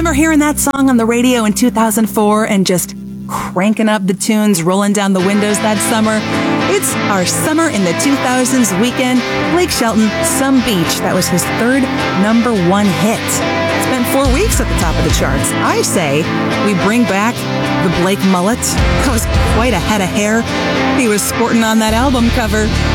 Remember hearing that song on the radio in 2004 and just cranking up the tunes, rolling down the windows that summer? It's our Summer in the 2000s weekend. Blake Shelton, Some Beach. That was his third number one hit. Spent 4 weeks at the top of the charts. I say we bring back the Blake mullet. That was quite a head of hair he was sporting on that album cover.